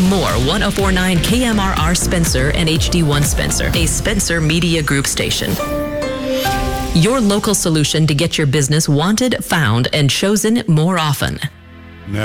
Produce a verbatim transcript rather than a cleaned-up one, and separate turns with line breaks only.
more one oh four point nine K M R R Spencer and H D one Spencer, a Spencer Media Group station. Your local solution to get your business wanted, found, and chosen more often.